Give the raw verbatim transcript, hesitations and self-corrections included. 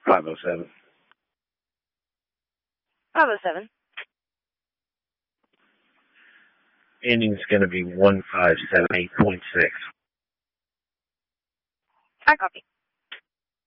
five oh seven. five oh seven. Ending's going to be one five seven eight point six. I copy.